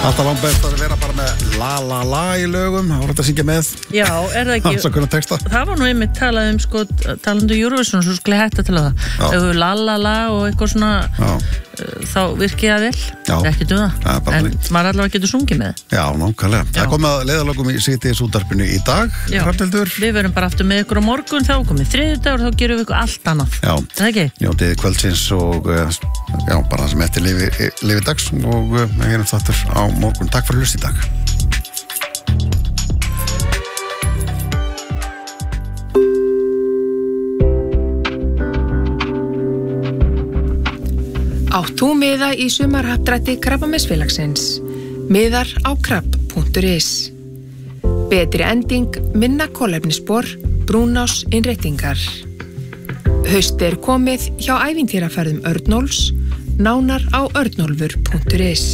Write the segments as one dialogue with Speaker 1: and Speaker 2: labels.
Speaker 1: Alltaf langbest að vera bara með la í lögum, það voru þetta að syngja með.
Speaker 2: Já, það ekki? Það var nú einmitt talað sko, talandi Eurovision, svo skulle hægt að tala það. Ef þú la og eitthvað svona, þá virkið það vel. Það ekki það. En maður allavega getur sungið með.
Speaker 1: Já, nákvæmlega. Það kom að leiðarlögum í Síðdeis útvarpinu í dag, Hrafnhildur.
Speaker 2: Við verum bara aftur með ykkur á morgun, þá komið þriðjudagur, þá gerum við ykkur allt annað.
Speaker 1: Já.
Speaker 2: Það ekki?
Speaker 1: Njótið kvöldsins og bara það sem eftir lifi dags og hérna þáttur á morgun. Takk fyrir hlust í dag.
Speaker 3: Átt þú miða í sumarhappdrætti Krabbameinsfélagsins? Miðar á krabb.is. Betri ending, minna kolefnisspor, brúnás innréttingar. Haust komið hjá ævintýraferðum Örnólfs, nánar á örnólfur.is.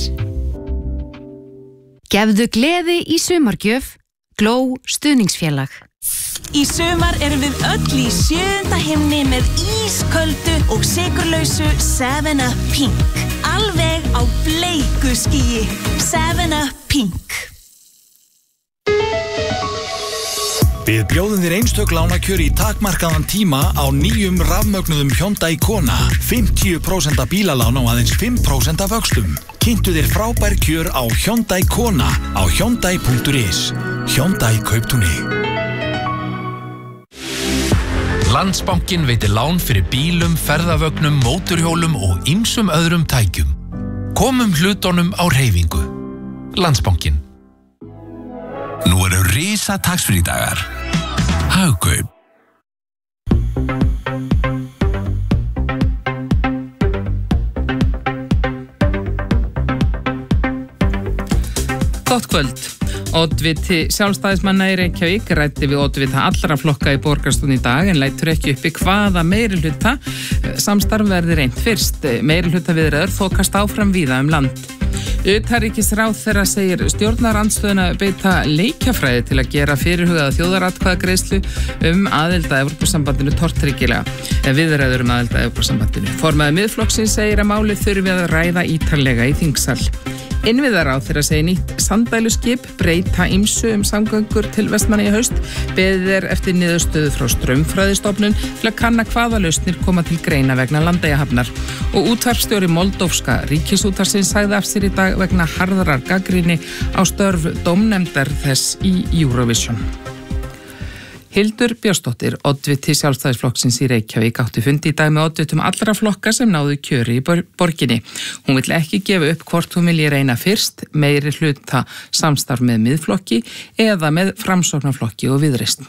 Speaker 4: Gefðu gleði í sumargjöf, Gló stuðningsfélag.
Speaker 5: Í sumar erum við öll í 7. himni með ísköldu og sykurlausu 7up Pink. Alveg á bleiku skýi. 7up Pink.
Speaker 6: Við bjóðum þér einstök lánakjör í takmarkaðan tíma á nýjum rafmögnuðum Hyundai Kona. 50% bílalán á aðeins 5% vöxtum. Kynntu þér frábær kjör á Hyundai Kona á hyundai.is. Hyundai Kauptúni.
Speaker 7: Landsbankinn veitir lán fyrir bílum, ferðavögnum, móturhjólum og ýmsum öðrum tækjum. Komum hlutunum á hreyfingu. Landsbankinn. Nú eru risa taxfree-dagar. Hagkaup.
Speaker 8: Gott kvöld. Oddviti sjálfstæðismanna í Reykjavík ræddi við oddvita allra flokka í borgarstjórn í dag en lætur ekki uppi hvaða meirihluta samstarf verði reynt fyrst. Meirihluta viðræður þokast áfram víða land. Utanríkisráðherra segir stjórnarandstöðuna beita leikjafræði til að gera fyrirhugaða þjóðaratkvæðagreiðslu aðild að Evrópusambandinu tortryggilega. Viðræður aðild að Evrópusambandinu. Formaður Miðflokksins segir að málið þurfi að ræða ítarlega í þingsal. Innviðaráðherra segir nýtt sandæluskip breyta ýmsu samgöngur til Vestmannaeyja í haust. Beðið eftir niðurstöðu frá Straumfræðistofnun til að kanna hvaða lausnir koma til greina vegna Landeyjahafnar. Og útvarpsstjóri Moldófska ríkisútvarpsins sagði af sér í dag vegna harðrar gagnrýni á störf dómnefndar þess í Eurovision. Hildur Björnsdóttir, oddviti sjálfstæðisflokksins í Reykjavík, átti fundi í dag með oddvitum allra flokka sem náðu kjöri í borginni. Hún vill ekki gefa upp hvort hún vilji reyna fyrst meiri hluta samstarf með Miðflokki eða með Framsóknarflokki og Viðreisn.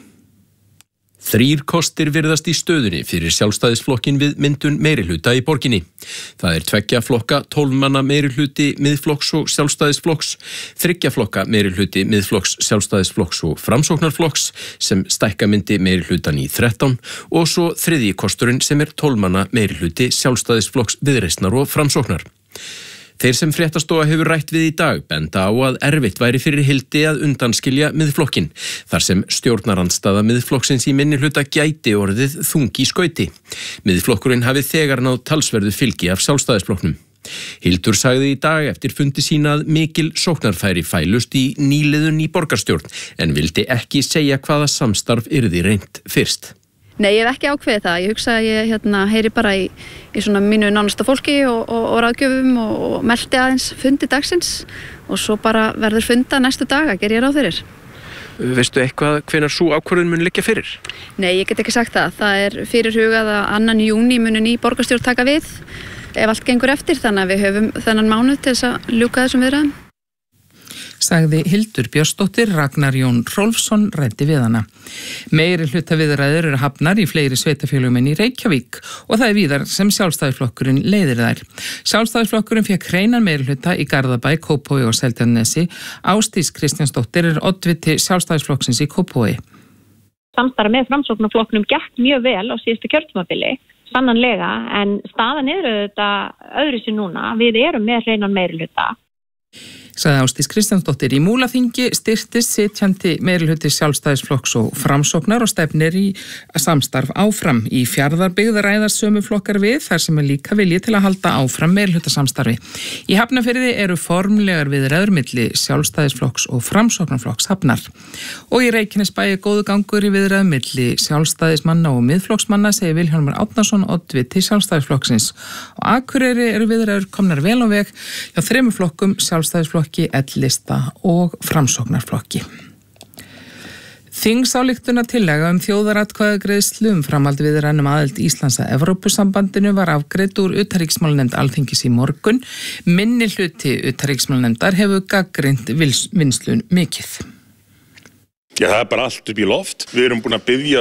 Speaker 9: 3 kostir virðast í stöðunni fyrir sjálfstæðisflokkin við myndun meirihluta í borginni. Það 2 flokka 12 manna meirihluti Miðflokks og Sjálfstæðisflokks, 3 flokka meirihluti Miðflokks, Sjálfstæðisflokks og Framsóknarflokks sem stækka myndi meirihlutan í 13 og svo 3. kosturinn sem 12 manna meirihluti Sjálfstæðisflokks, Viðreisnar og Framsóknar. Þeir sem Fréttastofa hefur rætt við í dag benda á að erfitt væri fyrir Hildi að undanskilja Miðflokkinn, þar sem stjórnarandstaða Miðflokksins í minnihluta gæti orðið þungi í skauti. Miðflokkurinn hafi þegar náð talsverðu fylgi af Sjálfstæðisflokknum. Hildur sagði í dag eftir fundi sína að mikil sóknarfæri fælust í nýliðun í borgarstjórn en vildi ekki segja hvaða samstarf yrði reynt fyrst.
Speaker 10: Nei, ég hef ekki ákveðið það. Ég hugsa að ég heyri bara í svona mínu nánasta fólki og ráðgjöfum og melti aðeins fundi dagsins og svo bara verður funda næstu daga, ger ég ráð fyrir.
Speaker 9: Veistu eitthvað hvenær sú ákvörðun mun liggja fyrir?
Speaker 10: Nei, ég get ekki sagt það. Það fyrirhugað að 2. júní muni ný borgarstjórn taka við ef allt gengur eftir, þannig að við höfum þennan mánuð til þess að ljúka þessum viðræðum.
Speaker 8: Sagði Hildur Björnsdóttir, Ragnar Jón Rolfsson ræddi við hana. Meiri hluta viðræður eru hafnar í fleiri sveitarfélögum en í Reykjavík og það víðar sem Sjálfstæðisflokkurinn leiðir þær. Sjálfstæðisflokkurinn fékk hreinan meiri hluta í Garðabæ, Kópavogi og Seltjarnarnesi. Ásdís Kristjánsdóttir oddviti Sjálfstæðisflokksins í Kópavogi.
Speaker 11: Samstarf með Framsóknarflokknum gekk mjög vel á síðustu kjörtímabili, sannanlega, en staðan þetta öðru sér núna. Við erum með hreinan meiri hluta.
Speaker 8: Sagði Ásdís Kristjánsdóttir. Í Múlaþingi styrktist sitjandi meirihluti Sjálfstæðisflokks og Framsóknar og stefnir í samstarf áfram. Í Fjarðarbyggð ræðast sömu flokkar við þar sem líka vilji til að halda áfram meirihlutasamstarfi. Í Hafnarfirði eru formlegar viðræður milli Sjálfstæðisflokks og Framsóknarflokks Hafnar. Og í Reykjanesbæ er góður gangur í viðræðum milli Sjálfstæðismanna og Miðflokksmanna, segir Vilhjálmur Árnason, oddviti Sjálfstæðisflokksins. Og Akureyri eru viðræður komnar vel á veg hjá 3 flokkum, Sjálfstæðisflokki, L-lista og Framsóknarflokki. Þingsályktun-tillaga þjóðaratkvæðagreiðslu framhaldi viðræðum aðild Íslands að Evrópusambandinu var afgreidd úr utanríkismálanefnd Alþingis í morgun. Minnihluti utanríkismálanefndar hefur gagnrýnt vinnslu mikið.
Speaker 12: Já, það er bara allt upp í loft. Við erum búin að biðja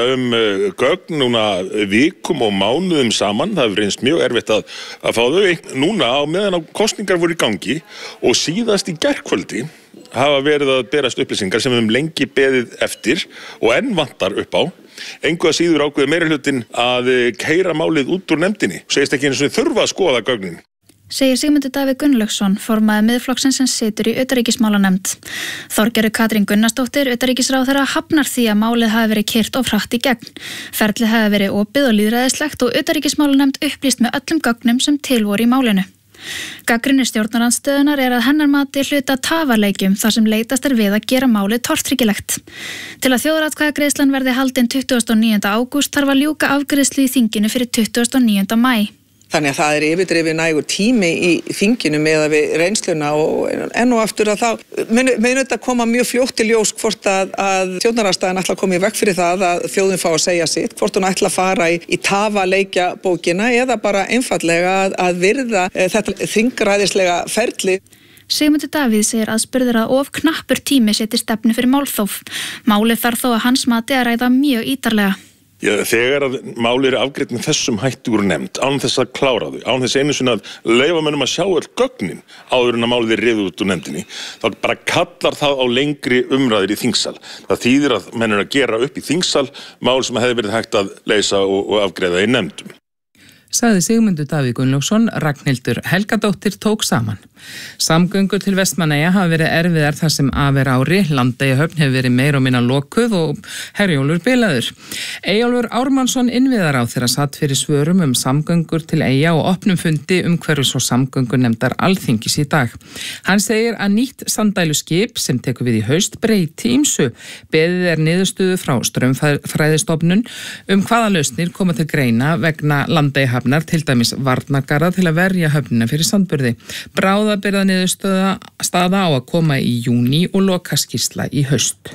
Speaker 12: gögn núna vikum og mánuðum saman. Það hefur reynst mjög erfitt að fá þau. Núna á meðan á kosningar voru í gangi og síðast í gærkvöldi hafa verið að berast upplýsingar sem við höfum lengi beðið eftir og enn vantar upp á. Engu að síður ákveður meirihlutinn að keyra málið út úr nefndinni. Segist ekki einu sinni þurfa að skoða gögnin.
Speaker 13: Segir Sigmundur Davíð Gunnlaugsson, formaður Miðflokksins sem situr í utanríkismálanefnd. Þorgerður Katrín Gunnarsdóttir, utanríkisráðherra, hafnar því að málið hafi verið keyrt of hratt í gegn. Ferlið hafi verið opið og lýðræðislegt og utanríkismálanefnd upplýst með öllum gögnum sem til voru í málinu. Gagnrýni stjórnarandstöðunar er að hennar mati hluta tafarleikjum þar sem leitast er við að gera málið tortryggilegt. Til að þjóðaratkvæðagreiðslan verði haldin 29. ágúst þarf að ljúka afgreiðslu í þinginu fyrir 29. maí.
Speaker 14: Þannig að það er yfirdrifið nægur tími í þinginu með að við reynsluna og enn og aftur að þá mun þetta koma mjög fljótt til ljós hvort að stjórnarandstaðan ætla að koma í veg fyrir það að þjóðin fá að segja sitt, hvort hún ætla að fara í tafaleikja bókina eða bara einfallega að virða þetta þingræðislega ferli.
Speaker 13: Sigmundur Davíð segir spurður að of knappur tími setji stefnu fyrir málþóf. Málið þarf þó að hans mati að ræða mjög ítarlega.
Speaker 12: Já, þegar að máli eru afgreidd með þessum hætti úr nefnd, án þess að klára þau, án þess einu sinni að leyfa mönnum að sjá öll gögnin áður en að málið er riðið út úr nefndinni, þá bara kallar það á lengri umræður í þingsal. Það þýðir að menn eru að gera upp í þingsal mál sem hefði verið hægt að leysa og afgreiða í nefndum.
Speaker 8: Sagði Sigmundur Davíð Gunnlaugsson. Ragnhildur Helgadóttir tók saman. Samgöngur til Vestmannaeyja hafa verið erfiðar þar sem af ári. Landeyjahöfn hefur verið meira og minna lokuð og Herjólfur bilaður. Eyjólfur Ármannsson innviðaráðherra satt fyrir svörum samgöngur til Eyja og opnum fundi umhverfis og samgöngunefndar Alþingis í dag. Hann segir að nýtt sandæluskip sem tekur við í haust breyti ýmsu. Beðið niðurstöðu frá Straumfræðistofnun hvaða lausnir koma til greina vegna Landeyjahafnar, til dæmis varnargarða til að verja höfnina fyrir sandburði. Bráðabirgða niðurstaða á að koma í júní og lokaskýrsla í haust.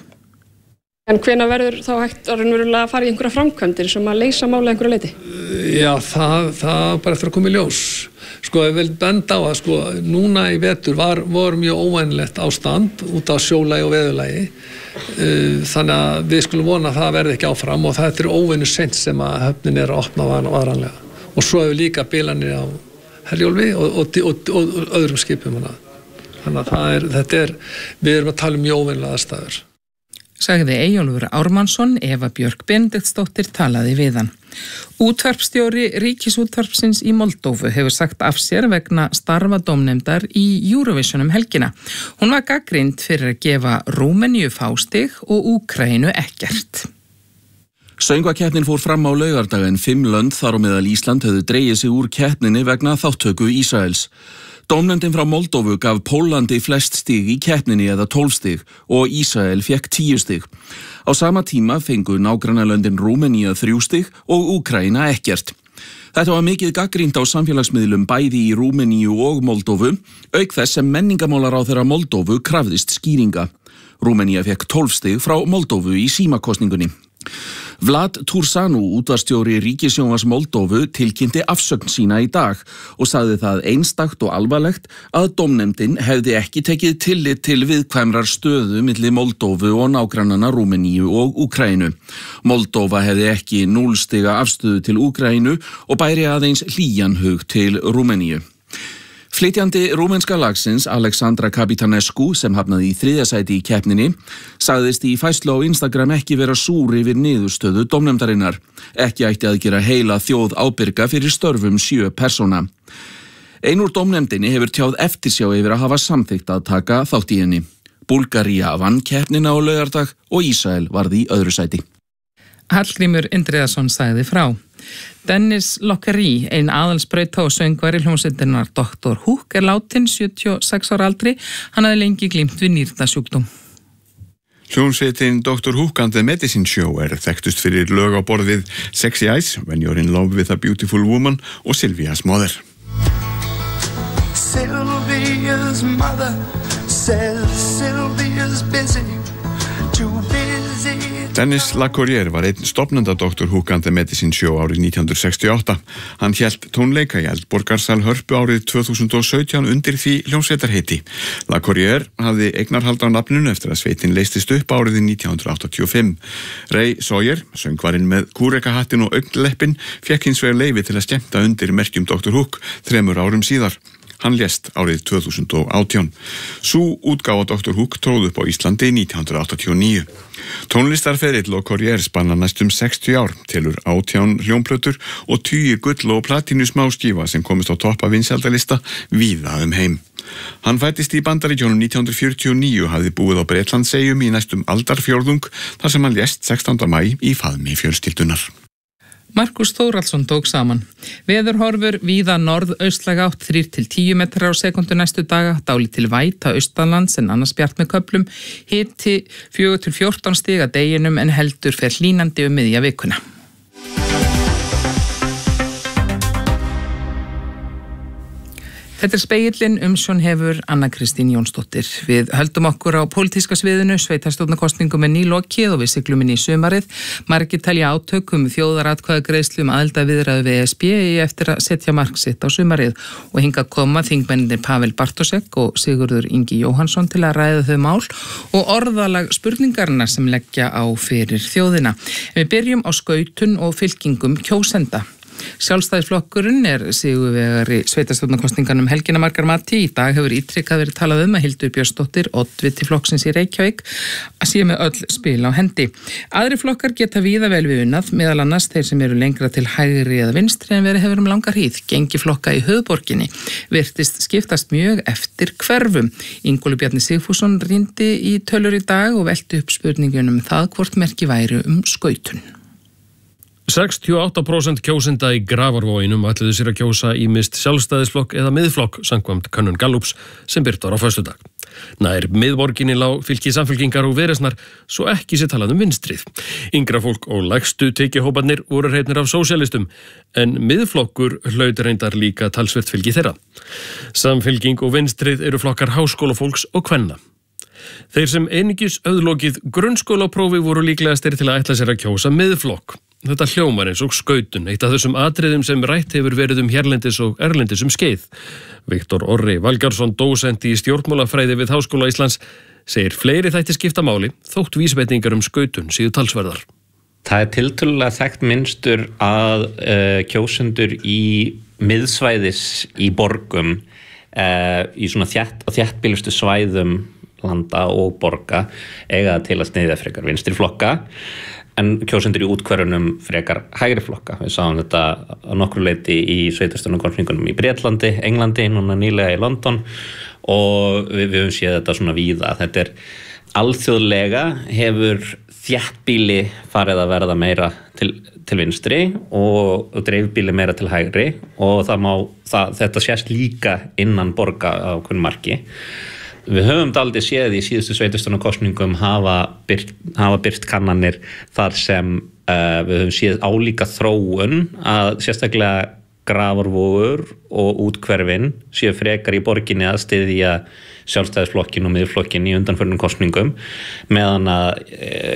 Speaker 15: En hvenær verður þá hægt að fara í einhverja framkvæmdir sem að leysa málið einhverju leyti?
Speaker 16: Já, það bara eftir að koma í ljós. Ég vil benda á að núna í vetur var mjög óvænlegt ástand út á sjólagi og veðurlagi. Þannig að við skulum vona að það verði ekki áfram og þetta er óvenju seint sem að höfnin er að opna varanlega. Og svo hefur líka bilanir á Herjólfi og öðrum skipum. Þannig að við erum að tala mjög óvenjulega aðstæður.
Speaker 8: Sagði Eyjólfur Ármannsson. Eva Björk Benediktsdóttir talaði við hann. Útvarpsstjóri Ríkisútvarpsins í Moldóvu hefur sagt af sér vegna starfa dómnefndar í Eurovision helgina. Hún var gagnrýnd fyrir að gefa Rúmeníu fástig og Úkraínu ekkert.
Speaker 17: Söngvakeppnin fór fram á laugardag en 5 lönd, þar á meðal Ísland, höfðu dregið sig úr keppninni vegna þáttöku Ísraels. Dómnefndin frá Moldóvu gaf Pólandi flest stig í keppninni eða 12 stig og Ísrael fékk 10 stig. Á sama tíma fengu nágrannalöndin Rúmeníu 3 stig og Úkraína ekkert. Þetta var mikið gagnrýnt á samfélagsmiðlum bæði í Rúmeníu og Moldóvu, auk þess sem menningamálaráðherra Moldóvu krafðist skýringa. Rúmenía fékk 12 stig frá Moldóvu í símakosningunni. Vlad Tursanu, útvarpsstjóri Ríkissjónvarps Moldóvu, tilkynnti afsögn sína í dag og sagði það einstakt og alvarlegt að dómnefndin hefði ekki tekið tillit til viðkvæmrar stöðu milli Moldóvu og nágrannana Rúmeníu og Úkraínu. Moldóva hefði ekki 0 stiga afstöðu til Úkraínu og bæri aðeins hlýjan hug til Rúmeníu. Flytjandi rúmenska lagsins Alexandra Kapitanescu, sem hafnaði í 3. sæti í keppninni, sagðist í færslu á Instagram ekki vera súr yfir niðurstöðu dómnefndarinnar. Ekki ætti að gera heila þjóð ábyrga fyrir störfum 7 persóna. Ein úr dómnefndinni hefur tjáð eftirsjá yfir að hafa samþykkt að taka þátt í henni. Búlgaría vann keppnina á laugardag og Ísrael varð í öðru sæti.
Speaker 8: Hallgrímur Indriðason sagði frá. Dennis Lockery, ein aðalsbrauta og söngvari hljómsveitinnar Dr. Hook látin 76 ára aldri. Hann hafði lengi glímt við nýrnasjúkdóm.
Speaker 18: Hljómsveitin Dr. Hook and the Medicine Show þekktust fyrir lög á borð við Sexy Eyes, When You're in Love with a Beautiful Woman og Sylvia's Mother.
Speaker 19: Sylvia's mother says Sylvia's busy, too busy.
Speaker 18: Dennis Lacourier var einn stofnanda Dr. Hook and the Medicine Show árið 1968. Hann hélt tónleika í Eldborgarsal Hörpu árið 2017 undir því hljómsveitarheiti. Lacourier hafði eignarhald á nafninu eftir að sveitin leystist upp árið 1985. Ray Sawyer, söngvarinn með kúrekahattin og augnleppin, fékk hins vegar leyfi til að skemmta undir merkjum Dr. Hook 3 árum síðar. Hann lést árið 2018. Sú útgáfa Dr. Hook tróð upp á Íslandi 1989. Tónlistarferill Lacourier spanna næstum 60 ár, telur 18 hljómplötur og 20 gull- og platínu smáskífa sem komist á toppa vinsældalista víða heim. Hann fæddist í Bandaríkjunum 1949, hafði búið á Bretlandseyjum í næstum aldarfjórðung, þar sem hann lést 16. maí í faðmi fjölskyldunar.
Speaker 8: Markus Þórhallsson tók saman. Veðurhorfur víða norðaustlæg átt 3-10 metrar á sekundu næstu daga, dálítil væta austanlands en annars bjart með köflum, hiti 4-14 stig að deginum en heldur fer hlýnandi miðja vikuna. Þetta Spegillinn, umsjón hefur Anna Kristín Jónsdóttir. Við höldum okkur á pólitíska sviðinu, sveitarstjórnarkosningum nýlokið og við siglum inn í sumarið. Margir telja átökum þjóðaratkvæðagreiðslu aðildarviðræðu við ESB eftir að setja mark sitt á sumarið og hingað koma þingmennirnir Pavel Bartosek og Sigurður Ingi Jóhannsson til að ræða þau mál og orðalag spurningarnar sem leggja á fyrir þjóðina. Við byrjum á skautun og fylkingum kjósenda. Sjálfstæðisflokkurinn sigurvegari sveitarstjórnarkosninganum helgina margar mati. Í dag hefur ítrekkað verið talað um að Hildur Björnsdóttir, oddviti flokksins í Reykjavík, að sé með öll spil á hendi. Aðri flokkar geta víða vel við unnað, meðal annars þeir sem eru lengra til hægri eða vinstri en verið hefur langar hríð. Gengi flokka í höfuðborginni virtist skiptast mjög eftir hverfum. Ingólfur Bjarni Sigfússon rýndi í tölur í dag og velti upp spurningunum það hvort merki væri skautun.
Speaker 20: 68% kjósenda í Grafarvoginum ætluðu sér að kjósa ýmist sjálfstæðisflokk eða miðflokk samkvæmt könnun Gallups sem birt var á föstudag. Nær miðborginni lá fylki Samfylkingar og Viðreisnar svo ekki sé talað vinstrið. Yngra fólk og lægstu tekjuhóparnir voru hreifnir af sósíalistum en miðflokkur hlaut reyndar líka talsvert fylgi þeirra. Samfylking og vinstrið eru flokkar háskólafólks og kvenna. Þeir sem einungis auðlokið grunnskólaprófi voru líklegastir til að ætla sér að kjósa miðflokk. Þetta hljómar eins og skautun, eitt af þessum atriðum sem rætt hefur verið hérlendis og erlendis skeið. Viktor Orri Valgarðsson, dósent í stjórnmálafræði við Háskóla Íslands, segir fleiri þætti skipta máli þótt vísbendingar skautun séu talsverðar.
Speaker 21: Það tiltölulega þekkt mynstur að kjósendur í miðsvæðis í borgum, í svona þéttbýlustu svæðum landa og borga eiga til að sneiða frekar vinstri flokka en kjósendur í útkverfunum frekar hægri flokka. Við sáum þetta á nokkru leyti í sveitarstjórnarkosningunum í Bretlandi, Englandi, núna nýlega í London og við höfum séð þetta svona víða. Þetta alþjóðlega hefur þéttbýli farið að verða meira til vinstri og dreifbýli meira til hægri og þetta sést líka innan borga á hvernig marki. Við höfum dálítið séð í síðustu sveitarstjórnarkosningum hafa birt kannanir þar sem við höfum séð álíka þróun að sérstaklega Grafarvogur og útkverfin séu frekar í borginni að styðja sjálfstæðisflokkin og miðflokkin í undanförnum kosningum meðan að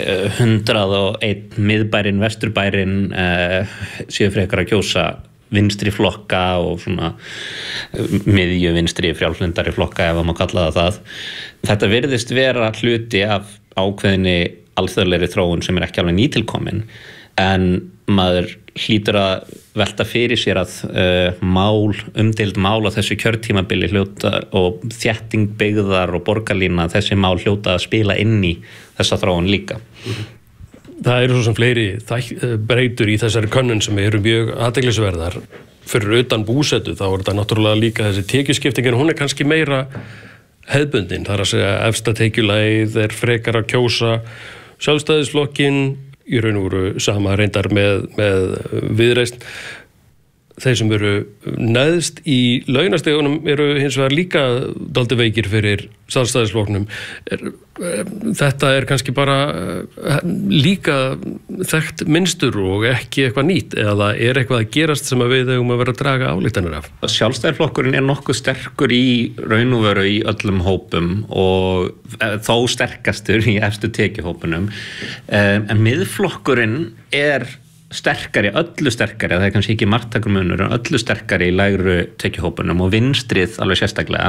Speaker 21: 101 miðbærin, vesturbærin séu frekar að kjósa vinstri flokka og svona miðju vinstri frjálslindari flokka ef maður kalla það. Þetta virðist vera hluti af ákveðinni alþjóðlegri þróun sem ekki alveg nýtilkomin en maður hlýtur að velta fyrir sér að umdeild mál á þessu kjörtímabili hljóta og þétting byggðar og borgarlína þessi mál hljóta að spila inn í þessa þróun líka.
Speaker 20: Það eru svo sem fleiri breytur í þessari könnun sem eru mjög athyglisverðar. fyrir utan búsetu þá þetta náttúrulega líka þessi tekjuskiptingin, hún kannski meira hefðbundin, þar að segja efsta tekjulagið frekar að kjósa Sjálfstæðisflokkinn, í raun og veru sama reyndar með Viðreisn. Þeir sem eru neðst í launastegunum eru hins vegar líka dálítið veikir fyrir Sjálfstæðisflokknum. Þetta kannski bara líka þekkt mynstur og ekki eitthvað nýtt, eða eitthvað að gerast sem að við eigum að vera að draga ályktanir af?
Speaker 21: Sjálfstæðisflokkurinn nokkuð sterkur í raun og veru í öllum hópum og þó sterkastur í efstu tekjuhópunum, en Miðflokkurinn sterkari, öllu sterkari, það kannski ekki margtakur munur, en öllu sterkari í lægru tekjuhópunum og vinstrið alveg sérstaklega.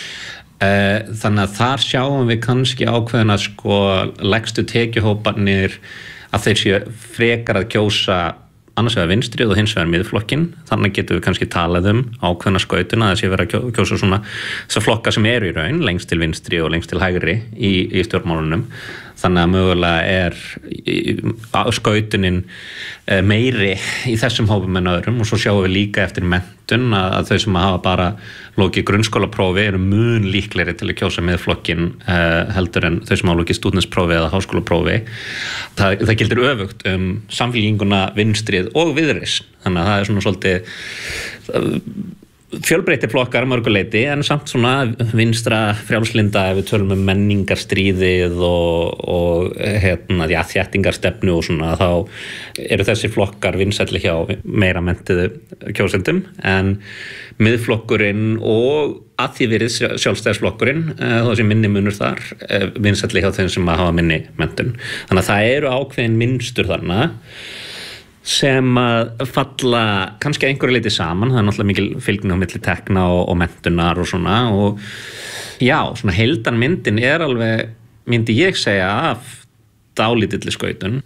Speaker 21: Þannig að þar sjáum við kannski ákveðina lægstu tekjuhópanir að þeir séu frekar að kjósa annars vegar vinstrið og hins vegar Miðflokkinn. Þannig getum við kannski talað ákveðna skautuna að það sé verið að kjósa svona þessar flokka sem eru í raun, lengst til vinstri og lengst til hægri í stjórnmálunum. Þannig að mögulega skautunin meiri í þessum hópum en öðrum, og svo sjáum við líka eftir menntun að þau sem hafa bara lokið grunnskólaprófi eru mun líklegri til að kjósa Miðflokkinn heldur en þau sem hafa lokið stúdentsprófi eða háskólaprófi. Það gildir öfugt Samfylkinguna, vinstrið og Viðreisn. Þannig að það svona svolítið fjölbreyttir flokkar mörguleiti, en samt svona vinstra frjálslinda ef við tölum menningarstríðið og þéttingarstefnu og svona, þá eru þessi flokkar vinsælli hjá meira menntuðu kjósendum, en Miðflokkurinn og að því verið Sjálfstæðisflokkurinn, þá sé minni munur þar, vinsælli hjá þeim sem hafa minni menntun. Þannig að það eru ákveðin mynstur þarna sem að falla kannski einhverju leiti saman. Það náttúrulega mikil fylgni á milli tekna og menntunar og svona, og já, svona heildarmyndin alveg, myndi ég segja, af dálítilli skautun.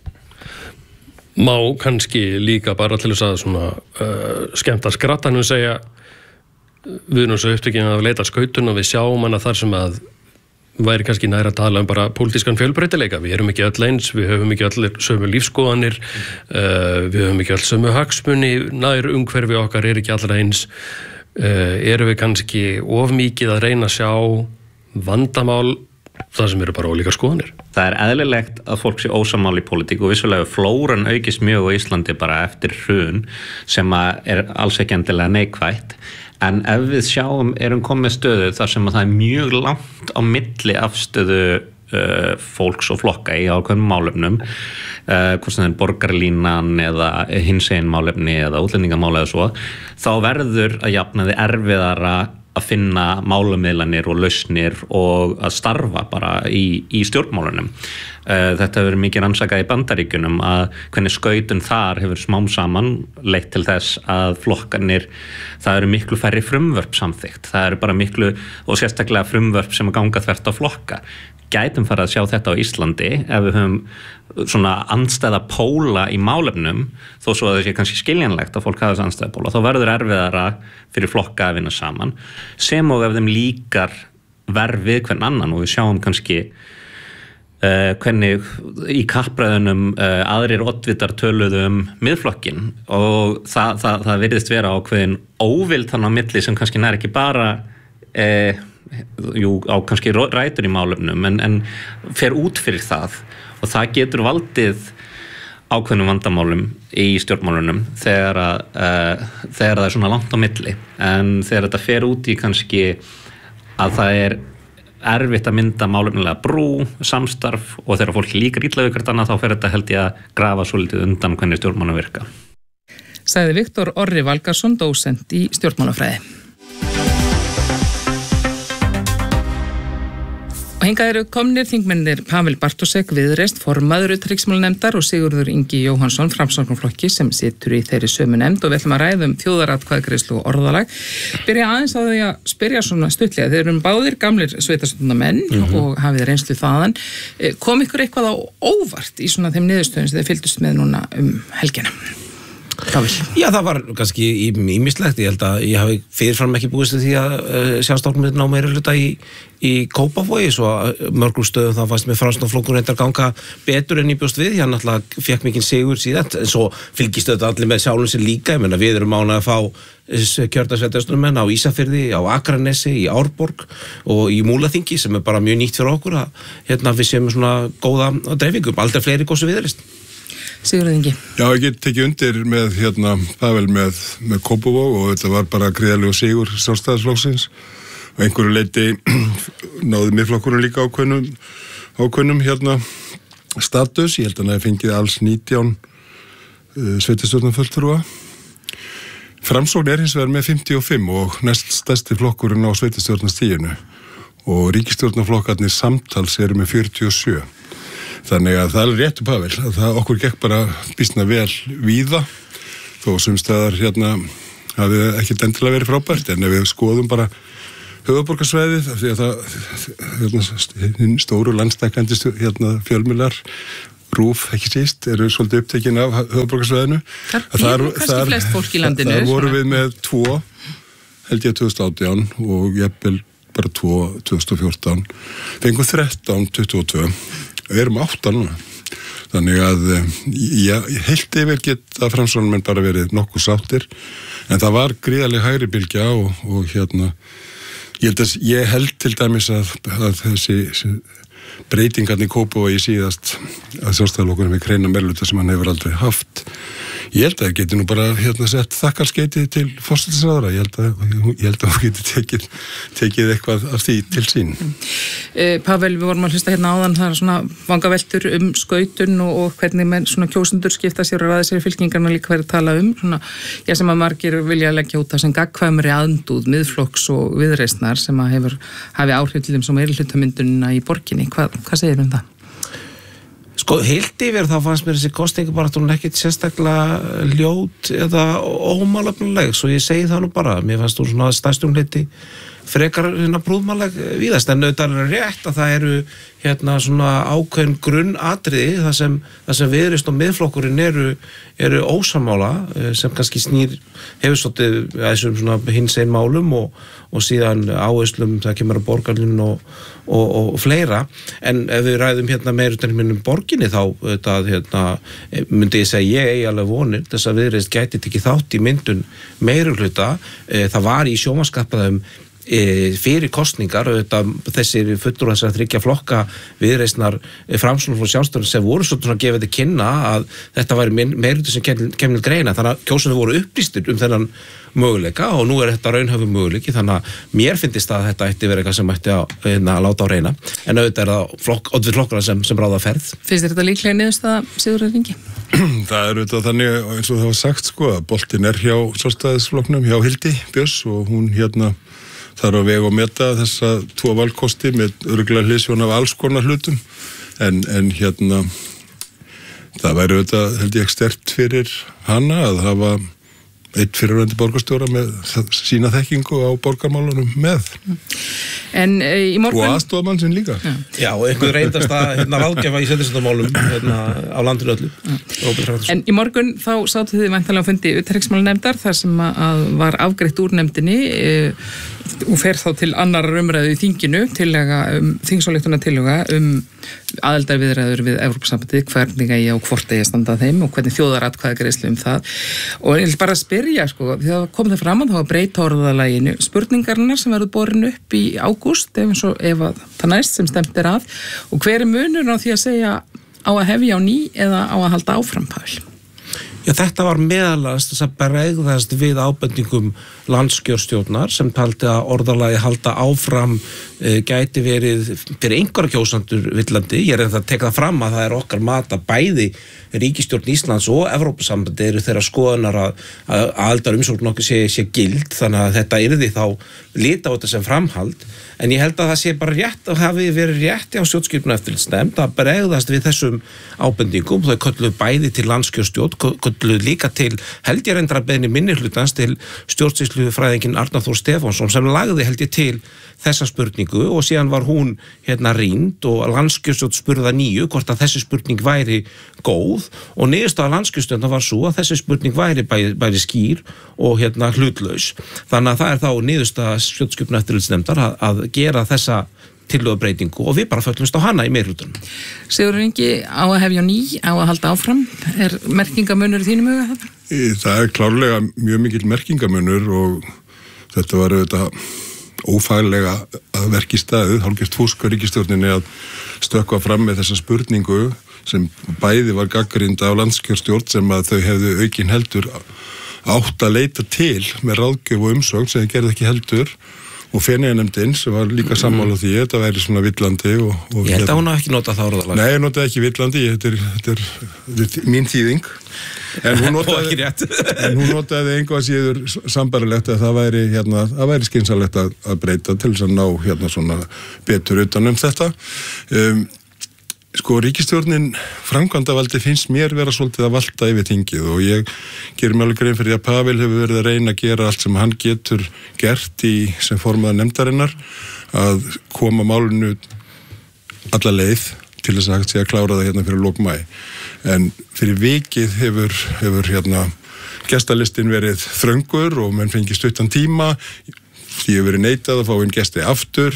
Speaker 20: Má kannski líka bara til þess að svona skemmta skrattanum segja, við erum svo upptökin að leita skautun og við sjáum hana þar sem að væri kannski nær að tala bara pólitískan fjölbreytileika. Við erum ekki öll eins, við höfum ekki öll sömu lífskoðanir, við höfum ekki öll sömu hagsmuni, nær umhverfi okkar ekki allra eins. Erum við kannski of mikið að reyna að sjá vandamál þar sem eru bara ólíkar skoðanir?
Speaker 21: Það eðlilegt að fólk sé ósammála í pólitík, og vissulega flóran aukist mjög á Íslandi bara eftir hrun, sem að alls ekki endilega neikvætt. En ef við sjáum, erum komið stöðu þar sem að það mjög langt á milli afstöðu fólks og flokka í ákveðnum málefnum, hvort sem það borgarlínan eða hinsegin málefni eða útlendingamála eða svo, þá verður að jafnaði erfiðara að finna málamiðlanir og lausnir og að starfa bara í stjórnmálunum. Þetta hefur mikið rannsakað í Bandaríkjunum að hvernig skautun þar hefur smám saman leitt til þess að flokkarnir, það eru miklu færri frumvörp samþykkt. Það eru bara miklu, og sérstaklega frumvörp sem að ganga þvert á flokka. Gætum farið að sjá þetta á Íslandi ef við höfum svona andstæða póla í málefnum, þó svo að það sé kannski skiljanlegt að fólk hafa þessi andstæða póla, þá verður erfiðara fyrir flokka að vinna saman, sem og ef þeim líkar verð við hvern annan, og við sjáum kannski hvernig í kappræðunum aðrir oddvitar töluðu Miðflokkinn, og það virðist vera ákveðin óvild þannig á milli sem kannski nær ekki bara á kannski rætur í málefnum, en fer út fyrir það, og það getur valdið ákveðnum vandamálum í stjórnmálunum þegar það svona langt á milli. En þegar þetta fer út í kannski að það erfitt að mynda málefnilega brú, samstarf, og þegar fólk líkar illa við hvert annað, þá fer þetta held ég að grafa svolítið undan hvernig stjórnmálum virka.
Speaker 8: Sagði Viktor Orri Valgarðsson, dósent í stjórnmálafræði. Og hingað eru komnir þingmennir Pavel Bartósek, Viðreisn, formaður utanríkismálanefndar, og Sigurður Ingi Jóhannsson, Framsóknarflokki, sem situr í þeirri sömu nefnd, og við ætlum að ræða þjóðaratkvæðagreiðslu og orðalag. Byrja aðeins á því að spyrja svona stuttlega. Þeir eru báðir gamlir sveitarstjórnarmenn og hafið reynslu þaðan. Kom ykkur eitthvað á óvart í svona þeim niðurstöðum sem þeir fylgdust með núna helgina?
Speaker 2: Já, það var kannski ýmislegt. Ég held að ég hafi fyrirfram ekki búist því að sjálfstjórnarflokkurinn ná meiri hluta í Kópavogi, svo mörgum stöðum þá fannst mér Framsóknarflokkurinn reyndar ganga betur en ég bjóst við. Hann náttúrulega fékk mikinn sigur síðan, en svo fylgist þetta allir með sjálfum sér líka. Ég meina, við erum ánægðir að fá kjördæmissveitarstjórnarmenn á Ísafirði, á Akranesi, í Árborg og í Múlaþingi, sem bara mjög nýtt fyrir okkur að við séum svona góða dreifingu, aldrei fleiri góðs viðreisn.
Speaker 8: Sigurður Ingi.
Speaker 22: Já, ég get tekið undir með Pavel með Kópavog og þetta var bara gríðarlegur sigur Sjálfstæðisflokksins og einhverju leyti náði Miðflokkurinn líka ákveðnum status. Ég held að hann hefði fengið alls 19 sveitarstjórnarfulltrúa. Framsókn hins vegar með 55 og næst stærsti flokkurinn á sveitarstjórnarstiginu og ríkisstjórnarflokkarnir samtals eru með 47. Þannig að það er réttu Pavel, að okkur gekk bara býsna vel víða, þó sumstaðar hafi ekkert endilega verið frábært, en ef við skoðum bara höfuðborgarsvæðið, af því að stóru landstækandi fjölmiðlar, RÚV ekki síst, eru svolítið upptekin af höfuðborgarsvæðinu.
Speaker 8: Það kannski flest fólk í landinu.
Speaker 22: Það voru við með 2, held ég 2018 og jafnvel bara 2 2014, fengum 13 22. Við erum 8 núna. Þannig að heilt yfir geta Framsóknarmenn bara verið nokkuð sáttir, en það var gríðarleg hægri bylgja og ég held til dæmis að þessi breytingarnir í Kópavogi síðast að Sjálfstæðisflokkurinn við kreina meirihluta sem hann hefur aldrei haft. Ég held að það geti nú bara sett þakkarskeyti til forsætisráðherra. Ég held að hún geti tekið eitthvað af því til sín.
Speaker 8: Pavel, við vorum að hlusta áðan, það er svona vangaveltur skautun og hvernig menn svona kjósendur skipta sér og ræða sér í fylkingarna líka verið að tala svona, sem að margir vilja leggja út af sem gagnkvæmri andúð, Miðflokks og Viðreisnar sem að hafi áhrif til þeim sem meirihlutamyndunina í borginni. Hvað segir það?
Speaker 2: Sko, heilt yfir þá fannst mér þessi kosningabaráttur ekkert sérstaklega ljót eða ómálefnileg, svo ég segi það nú bara. Mér fannst þú svona stærstum hluti frekar prúðmáleg víðast, en auðvitað er rétt að það eru svona ákveðin grunnatriði þar sem Viðreisn og Miðflokkurinn eru ósammála, sem kannski hefur svolítið þessum svona hinsegin málum og síðan áherslum það kemur að borgarlínu og fleira. En ef við ræðum meirihlutanum borginni þá myndi ég segja ég eigi alveg vonir þess að Viðreisn gæti tekið þátt í myndun meirihluta. Það var í sjónvarpsskapaðum fyrir kosningar, þessir fulltrúar þessara 3 flokka Viðreisnar, Framsóknar og Sjálfstæðisflokks sem voru svona að gefa þetta kynna að þetta væri meirihluti sem kemur til greina, þannig að kjósendur voru upplýstir þennan möguleika og nú þetta raunhæfur möguleiki, þannig að mér finnst að þetta ætti verið eitthvað sem ætti að láta á reyna, en auðvitað er það oddvit flokkana sem ráða ferð.
Speaker 8: Finnst þér þetta líklega niðurstaða, Sigurður Ingi?
Speaker 22: Það er auðvitað þannig, eins og það var sagt að boltinn er hjá Sjálfstæðisflokknum, hjá Hildi Björns og hún þarf að vega og meta þessa 2 valkosti með örugglega hliðsjón af alls konar hlutum en það væri auðvitað held ég sterkt fyrir hana að hafa einn fyrrverandi borgarstjóra með sína þekkingu á borgarmálunum með.
Speaker 8: En í morgun...
Speaker 22: Og aðstofamann sinn líka.
Speaker 2: Já, og einhver reyndast að ráðgefa í sveitarstjórnarmálum á landinu öllu.
Speaker 8: En í morgun þá sátu þið væntanlega á fundi utanríkismálanefndar þar sem að var afgreitt úr nefndinni og fer þá til annar umræðu í þinginu þingsályktunartillöga aðildarviðræður við Evrópusambandið, hvernig eigi og hvort eigi að standa þeim og hvernig þjóðaratkvæðagreiðslu það. Og ég vil bara spyrja, þegar kom það fram að það var breyta orðalaginu, spurningarnar sem verður borin upp í ágúst, ef það næst sem stemt er að, og hver er munur á því að segja á að hefja á ný eða á að halda áfram, Pavel?
Speaker 2: Já, þetta var meðalast þess að bregðast við ábendingum landskjörstjórnar sem taldi að orðalagi halda áfram gæti verið fyrir einhverja kjósandur villandi. Ég er að teka það fram að það er okkar mat að bæði ríkisstjórn Íslands og Evrópusambandið eru þeirra skoðunar að aðildarumsókn okkur sé gild, þannig að þetta yrði þá lita á þetta sem framhald. En ég held að það sé bara rétt að hafi verið rétt á stjórnskipunareftirlitsnefnd að bregðast við þessum ábendingum. Þau kölluðu bæði til landskjörstjórn, kölluðu líka til, held ég reyndar að beiðni minnihlutans til stjórnsýslufræðinginn Arnar Þór Stefánsson sem lagði held ég til þessa spurningu spurningu og síðan var hún rýnd og landskjörstjórn spurði að nýju hvort að þessi spurning væri góð og niðurstaða landskjörstjórnar var svo að þessi spurning væri bæði skýr og hlutlaus. Þannig að það þá niðurstaða stjórnskipunar eftirlitsnefndar að gera þessa tillögubreytingu og við bara föllumst á hana í meirihlutanum.
Speaker 8: Sigurður Ingi, á að hefja ný, á að halda áfram, merkingamunur í þínum huga þetta?
Speaker 22: Það klárlega mjög mikill merkingamunur og þetta var auðvitað ófaglega að verki staðið, hálfgert fúsk á ríkisstjórninni að stökkva fram með þessa spurningu sem bæði var gagnrýnd á landskjörstjórn sem að þau hefðu aukin heldur átt að leita til með ráðgjöf og umsögn sem þau gerði ekki heldur og Feneyjanefndin sem var líka sammála því þetta væri svona villandi og
Speaker 2: ég held að hún hafi ekki notað það orðalag.
Speaker 22: Nei, hún notaði ekki villandi, þetta er mín þýðing en hún notaði einhvað síður sambarilegt að það væri skynsamlegt að breyta til þess að ná svona betur utan þetta. Ríkisstjórnin framkvæmdavaldi finnst mér vera svolítið að valta yfir þingið og ég gerir mig alveg grein fyrir að Pavel hefur verið að reyna að gera allt sem hann getur gert sem formaður nefndarinnar að koma málinu alla leið til þess að hægt sé að klára það fyrir lok maí. En fyrir vikið hefur gestalistin verið þröngur og menn fengi stuttan tíma, því hefur verið neitað að fá inn gesti aftur,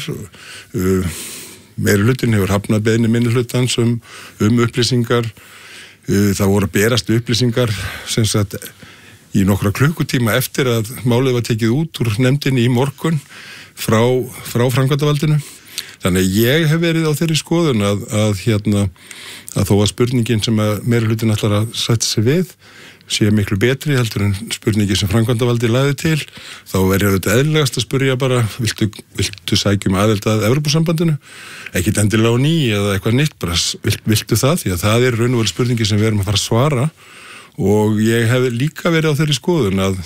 Speaker 22: meirihlutin hefur hafnað beiðni minnihlutans upplýsingar. Það voru að berast upplýsingar sem sagt í nokkra klukkutíma eftir að málið var tekið út úr nefndinni í morgun frá framkvæmdavaldinu. Þannig að ég hef verið á þeirri skoðun að þó að spurningin sem að meirihlutin ætlar að setja sig við sé miklu betri heldur en spurningi sem framkvæmdavaldi lagði til, þá verður þetta eðlilegast að spyrja bara, viltu sækjum aðild að Evrópusambandinu? Ekkert endilega á ný eða eitthvað nýtt, bara viltu það? Því að það er raun og veru spurningi sem við erum að fara að svara og ég hef líka verið á þeirri skoðun að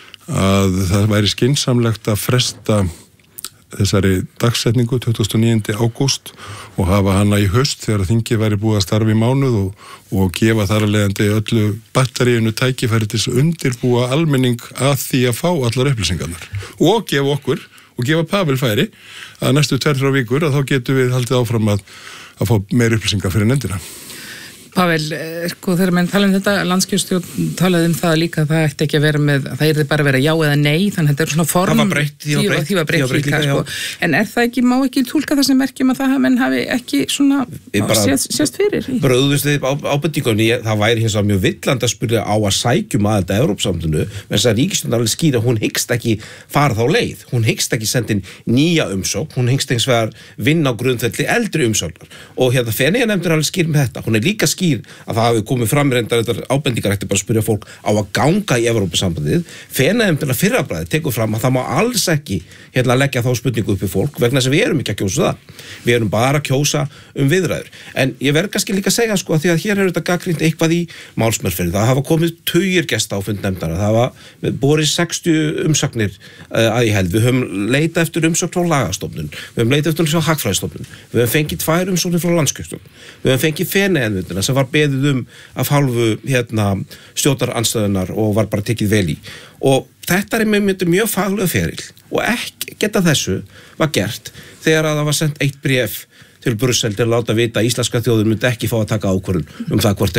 Speaker 22: það væri skynsamlegt að fresta þessari dagsetningu 29. ágúst og hafa hana í haust þegar þingið væri búið að starfa í mánuð og gefa þar að leiðandi öllu batteríinu tækifæri til að undirbúa almenning að því að fá allar upplýsingarnar og gefa okkur og gefa Pavel færi að næstu 2-3 vikur að þá getum við haldið áfram að fá meir upplýsingar fyrir nefndina.
Speaker 8: Pavel, þegar menn tala þetta, landskjörstjórn talaði það líka, það ætti ekki að vera með, það yrði bara að vera já eða nei, þannig að þetta er svona form.
Speaker 2: Það var breytt
Speaker 8: líka. En það ekki, má ekki tólka það sem merkjum að það menn hafi ekki svona sést fyrir?
Speaker 2: Bara auðvitað ábendingunni, það væri hins vegar mjög villandi að spyrja á að sækjum að þetta Evrópusambandinu, menn þess að ríkisstjórnin alveg skýra, hún hyggst ekki fara þá leið, hún hyggst ekki senda inn nýja umsókn, hún hyggst hins vegar vinna á grundvelli eldri umsóknar og Feneyjanefndin alveg skýr með þetta, hún er líka skýr að það hafi komið fram reyndar ábendingar eftir bara að spyrja fólk á að ganga í Evrópusambandið. Feneyjanefndin fyrrabræði tekur fram að það má alls ekki leggja þá spurningu upp í fólk vegna þess að við erum ekki að kjósa það. Við erum bara að kjósa viðræður. En ég verð kannski líka að segja að því að hér hefur þetta gagnrýnt eitthvað í málsmeðferð. Það hafa komið tugir gesta á fund nefndar. Það hafa borið 60 umsagnir að ég held. Við höfum leitað eftir umsögn frá Lagastofnun. Við höfum leitað eftir umsögn frá Hagfræðistofnun. Við höfum fengið 2 umsóknir frá Landskjörstjórn. Við höfum fengið Feneyjanefndina sem var beðið af hálfu stjórnarandstöðunar og var bara tekið vel í. Og þetta er mjög faglega feril og ekki geta þessu var gert þegar að það var sendt 1 bréf til Brussel til að láta vita að íslenska þjóðin myndi ekki fá að taka ákvörðun það hvort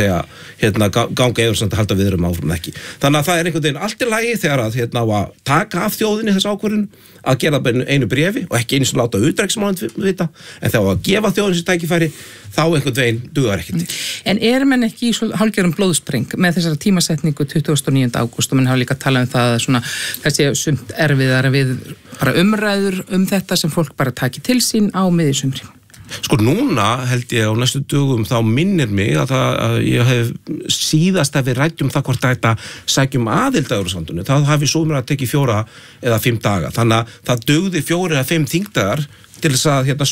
Speaker 2: ganga eðursamt að halda viðrum áfram ekki. Þannig að það er einhvern veginn allt í lagi þegar að að taka af þjóðinni þess ákvörðun að gera einu bréfi og ekki einu sem láta utanríkismálin vita, en þegar að gefa þjóðinni sér tækifæri þá einhvern veginn dugar ekki til.
Speaker 8: En menn ekki í hálfgerðum blóðspreng með þessara tímasetningu 29. ágúst og menn hafa líka talað það svona þessi sumt erfiðara við bara umræður þetta sem fólk bara taki til sín á miðjusumri?
Speaker 2: Núna held ég á næstu dögum þá minnir mig að ég hef síðast að við ræddum það hvort þetta sækjum aðild að Evrópusambandinu, það hafi svo mér að tekið 4 eða 5 daga, þannig að það dugði 4 eða 5 þingdagar til þess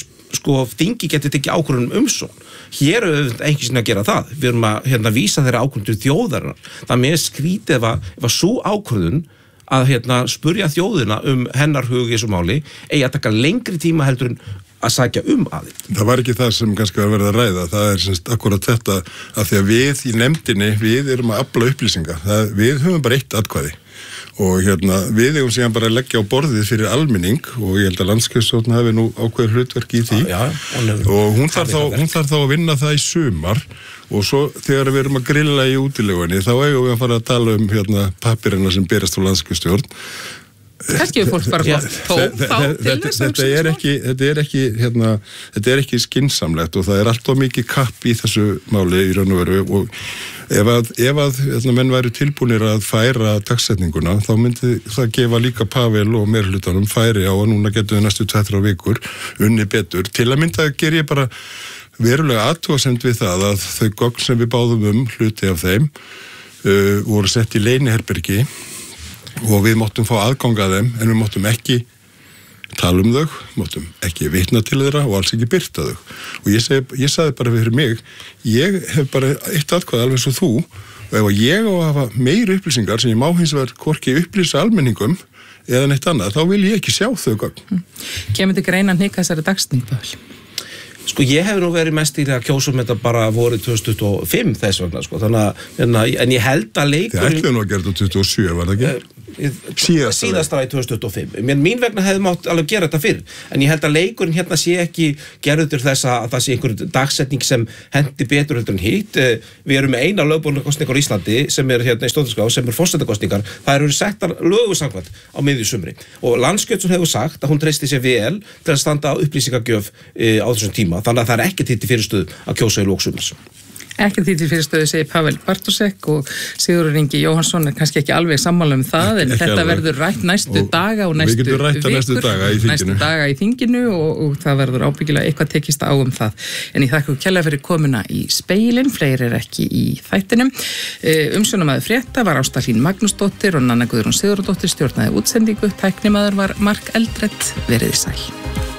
Speaker 2: að þingi geti tekið ákvörðun umsókn. Hér er ekki sinni að gera það, við erum að vísa þeirra ákvörðun til þjóðarinnar, það með skrítið ef að svo ákvörðun að spurja þjóðina hennar hug í þessu máli eigi að taka lengri tíma heldur en að sækja aðild.
Speaker 22: Það var ekki það sem kannski var verið að ræða, það er semst akkurat þetta að því að við í nefndinni, við erum að afla upplýsinga, við höfum bara 1 atkvæði og við eigum síðan bara að leggja á borðið fyrir almenning og ég held að landskjörstjórn hafi nú ákveður hlutverk í því og hún þarf þá að vinna það í sumar og svo þegar við erum að grilla í útilegunni þá eigum við að fara að tala pappirina sem berast á landskjörstjórn.
Speaker 8: Kannski fólk bara
Speaker 22: þetta er ekki skynsamlegt og það er alltaf mikið kapp í þessu máli í raun og veru og ef að menn væri tilbúnir að færa dagsetninguna þá myndi það gefa líka Pavel og meirhlutanum færi á að núna getum við næstu 2-3 vikur unni betur. Til að mynda ger ég bara verulega athugasemd við það að þau gögn sem við báðum hluti af þeim voru sett í leyniherbergi og við máttum fá aðgang að þeim en við máttum ekki tala þau, máttum ekki vitna til þeirra og alls ekki birta þau og ég sagði bara fyrir mig ég hef bara eitt atkvæð alveg svo þú og ef ég á að hafa meiri upplýsingar sem ég má hins vegar hvorki upplýsa almenningum eða neitt annað, þá vil ég ekki sjá þau gögn.
Speaker 8: Kemur þið greina að hnika þessari dagsetningu?
Speaker 2: Sko ég hef nú verið mest í að kjósa þetta bara vorið 2025 þess vegna sko, en ég held að leikurinn...
Speaker 22: Þið ætluðu nú að gera þetta 2027, var það ekki?
Speaker 2: Síðastra í 2025. Mín vegna hefði mátt alveg gera þetta fyrr, en ég held að leikurinn sé ekki gerður til þess að það sé einhver dagsetning sem hendi betur heldur en hitt. Við erum með eina lögbundnar kosningar í Íslandi sem í Stjórnarskrá, sem forsetakosningar. Það eru settar lögu samkvæmt á miðju sumri og Landskjörstjórn hefur sagt að hún treysti sér vel til að standa upplýsingagjöf á þessum tíma. Þannig að það er ekki til fyrirstöðu að kjósa í lok sumars.
Speaker 8: Ekki til fyrirstöðu, segir Pavel Bartosek og Sigurður Ingi Jóhannsson er kannski ekki alveg sammála það, en þetta verður rætt næstu daga og næstu vikur, næstu daga í þinginu og það verður ábyggilega eitthvað tekist á það. En ég þakka kærlega fyrir komuna í Speilin, fleiri er ekki í þættinum. Umsjónarmaður frétta var Ásta Hlín Magnúsdóttir og Nanna Guðrún Sigurðardóttir stjórnaði útsendingu, tæknimaður var Mark Eldrett, verið sæl.